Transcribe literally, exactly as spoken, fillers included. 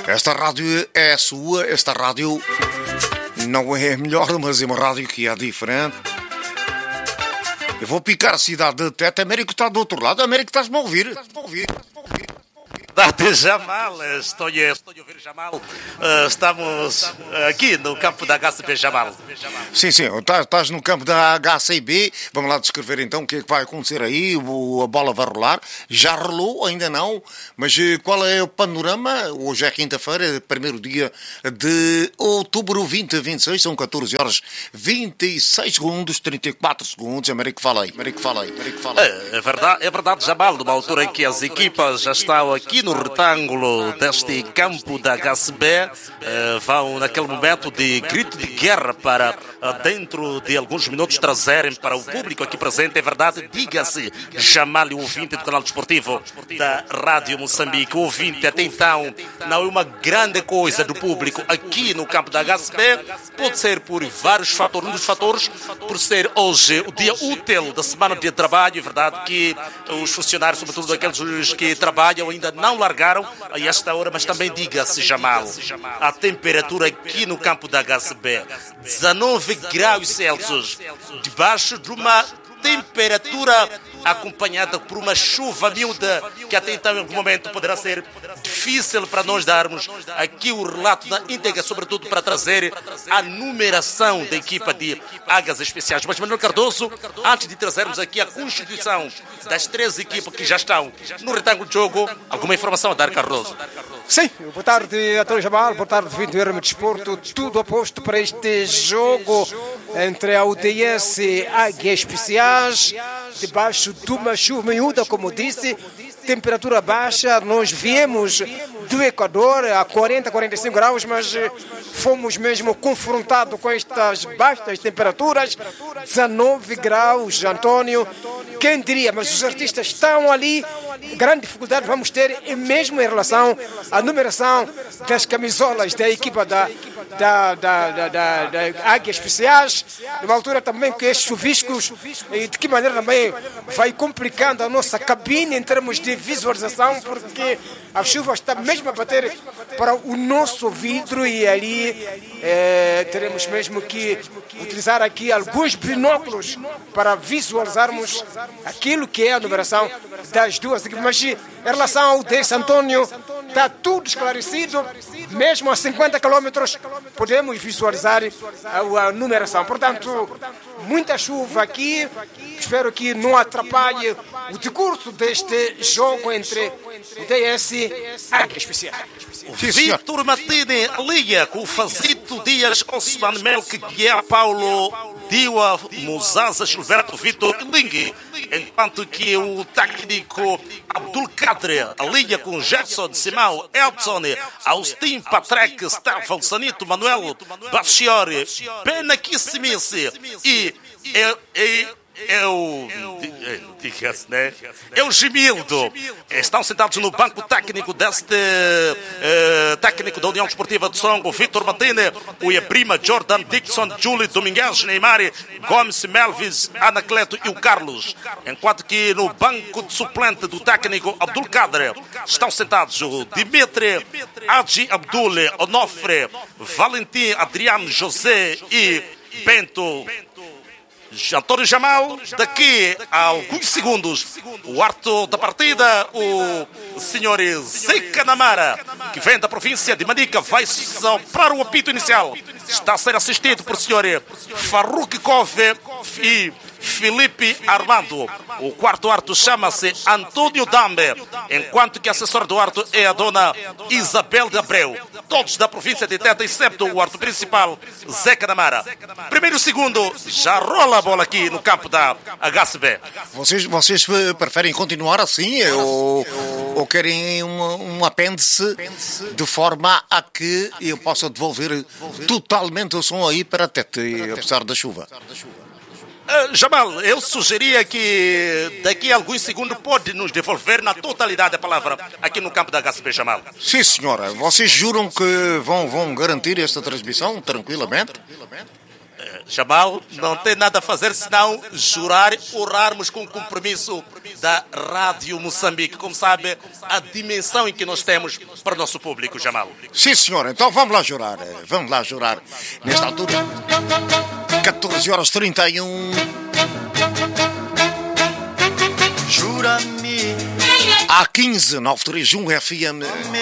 Esta rádio é sua, esta rádio não é a melhor, mas é uma rádio que é diferente. Eu vou picar a cidade de Tete. Américo está do outro lado. Américo, estás-me a ouvir? Estás-me a ouvir? Dade Jamal, estou, estou a ouvir Jamal. Uh, estamos aqui no campo da H C B Jamal. Sim, sim, estás, estás no campo da H C B. Vamos lá descrever então o que é que vai acontecer aí. O, a bola vai rolar. Já rolou, ainda não. Mas qual é o panorama? Hoje é quinta-feira, primeiro dia de outubro vinte vinte e seis. São catorze horas vinte e seis segundos, trinta e quatro segundos. Américo, fala aí. Américo, fala aí. Américo, fala aí. É, é verdade, é verdade, Jamal. Numa altura em que as equipas já estão aqui no retângulo deste campo da H C B, eh, vão naquele momento de grito de guerra para eh, dentro de alguns minutos trazerem para o público aqui presente. É verdade, diga-se, Jamal, o ouvinte do canal desportivo da Rádio Moçambique. O ouvinte até então não é uma grande coisa do público aqui no campo da H C B. Pode ser por vários fatores. Um dos fatores por ser hoje o dia útil da semana de trabalho. É verdade que os funcionários, sobretudo aqueles que trabalham, ainda não largaram a esta hora, mas também diga-se, Jamal, a temperatura aqui no campo da H C B, dezanove graus Celsius, debaixo de uma temperatura acompanhada por uma chuva miúda, que até então em algum momento poderá ser difícil para nós darmos aqui o relato da íntegra, sobretudo para trazer a numeração da equipa de Águias Especiais. Mas, Manuel Cardoso, antes de trazermos aqui a constituição das três equipas que já estão no retângulo de jogo, alguma informação a dar, Cardoso? Sim, boa tarde a todos, Jamal, boa tarde, vindo do R M Desporto, tudo aposto para este jogo entre a U D S e Águias Especiais, debaixo de uma chuva miúda, como disse, temperatura baixa. Nós viemos do Equador a quarenta, quarenta e cinco graus, mas fomos mesmo confrontados com estas baixas temperaturas, dezanove graus, António. Quem diria, mas os artistas estão ali, grande dificuldade vamos ter, e mesmo em relação à numeração das camisolas da equipa da, da, da, da, da, da Águias Especiais, numa altura também que estes chuviscos, e de que maneira também vai complicando a nossa cabine em termos de visualização, porque a chuva está mesmo a bater para o nosso vidro e ali é, teremos mesmo que utilizar aqui alguns binóculos para visualizarmos aquilo que é a numeração das duas equipes. Mas em relação ao desse, António, está tudo esclarecido, mesmo a cinquenta quilômetros podemos visualizar a, a numeração. Portanto, muita chuva aqui, espero que não atrapalhe o decurso deste jogo entre o D S e Águias Especiais. Vitor Martini liga com o Fazito Dias, Osman Melk, Guiá Paulo, Diwa, Muzaza, Gilberto, Vitor Ling, enquanto que o técnico Abdul Kader liga com Gerson, Simão, Elton, Austin, Patrick, Stefan, Sanito, Manuel, Bachiori, Benaquissimissi e... e, e Eu, diga-se, né? Eu, Gimildo, estão sentados no banco técnico deste uh, técnico da União Desportiva de Songo, Vitor Martini, o Iaprima, Jordan, Dixon, Júlio, Domingues, Neymar, Gomes, Melvis, Anacleto e o Carlos. Enquanto que no banco de suplente do técnico Abdul Kader estão sentados o Dimitri, Adi Abdul, Onofre, Valentim, Adriano, José e Bento. António Jamal, daqui a alguns segundos, o árbitro da partida, o senhor Zeca Namara, que vem da província de Manica, vai soprar o apito inicial. Está a ser assistido por senhor Farouk Kove e Felipe Armando. O quarto árbitro chama-se Antônio Dambe, enquanto que a assessora do árbitro é a dona Isabel de Abreu. Todos da província de Teta, excepto o árbitro principal, Zeca Namara. Primeiro e segundo, já rola a bola aqui no campo da H C B. Vocês, vocês preferem continuar assim ou, ou querem um, um apêndice de forma a que eu possa devolver totalmente o som aí para a Tete, apesar da chuva? Uh, Jamal, eu sugeria que daqui a alguns segundos pode nos devolver na totalidade a palavra aqui no campo da H C B, Jamal. Sim, senhora. Vocês juram que vão, vão garantir esta transmissão tranquilamente? Jamal, não tem nada a fazer senão jurar, orarmos com o compromisso da Rádio Moçambique. Como sabe, a dimensão em que nós temos para o nosso público, Jamal. Sim, senhor. Então vamos lá jurar. Vamos lá jurar. Nesta altura, catorze horas e trinta e um. Jura-me. A quinze, nove três um F M.